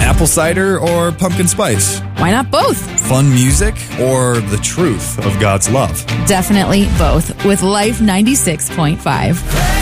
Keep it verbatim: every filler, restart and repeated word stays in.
Apple cider or pumpkin spice? Why not both? Fun music or the truth of God's love? Definitely both with Life ninety-six point five.